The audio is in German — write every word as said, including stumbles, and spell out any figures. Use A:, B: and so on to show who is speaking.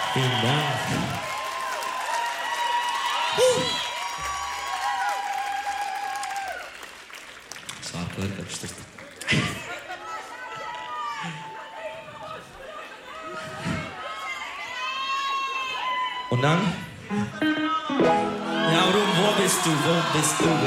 A: Vielen Dank. Saat kõrgeks tõsta. Und dann? Ja, Ruhm, wo bist du? Wo bist du?